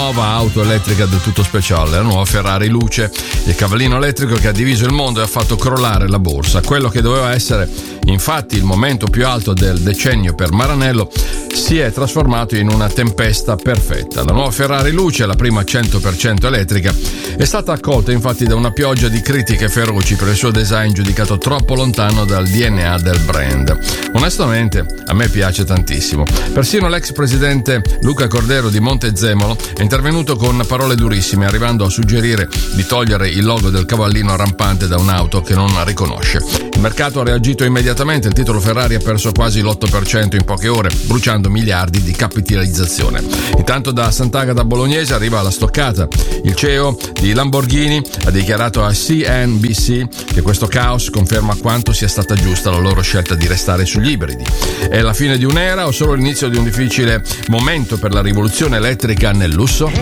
nuova auto elettrica del tutto speciale, la nuova Ferrari Luce, il cavallino elettrico che ha diviso il mondo e ha fatto crollare la borsa. Quello che doveva essere infatti il momento più alto del decennio per Maranello si è trasformato in una tempesta perfetta. La nuova Ferrari Luce, la prima 100% elettrica, è stata accolta infatti da una pioggia di critiche feroci per il suo design giudicato troppo lontano dal DNA del brand. Onestamente a me piace tantissimo. Persino l'ex presidente Luca Cordero di Montezemolo è intervenuto con parole durissime, arrivando a suggerire di togliere il logo del cavallino rampante da un'auto che non riconosce. Il mercato ha reagito immediatamente, il titolo Ferrari ha perso quasi l'8% in poche ore, bruciando miliardi di capitalizzazione. Intanto da Sant'Agata Bolognese arriva la stoccata. Il CEO di Lamborghini ha dichiarato a CNBC che questo caos conferma quanto sia stata giusta la loro scelta di restare sugli ibridi. È la fine di un'era o solo l'inizio di un difficile momento per la rivoluzione elettrica nel lusso?